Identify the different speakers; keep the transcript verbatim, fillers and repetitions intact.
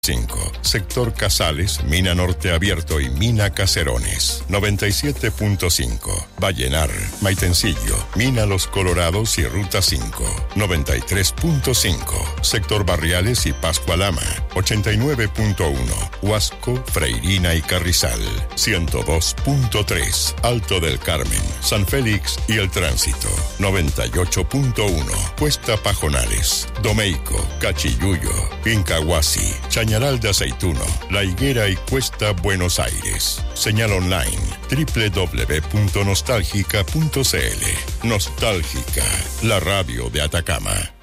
Speaker 1: cinco. Sector Casales, Mina Norte Abierto y Mina Caserones. noventa y siete punto cinco. Vallenar, Maitencillo, Mina Los Colorados y Ruta cinco. noventa y tres punto cinco. Sector Barriales y Pascualama. ochenta y nueve punto uno. Huasco, Freirina y Carrizal. ciento dos punto tres. Alto del Carmen, San Félix y El Tránsito. noventa y ocho punto uno. Cuesta Pajonales, Domeico, Cachiyuyo, Incahuasi, Chañaral de Aceituno, La Higuera y Cuesta Buenos Aires. Señal online doble u doble u doble u punto nostálgica punto c l. Nostálgica, la radio de Atacama.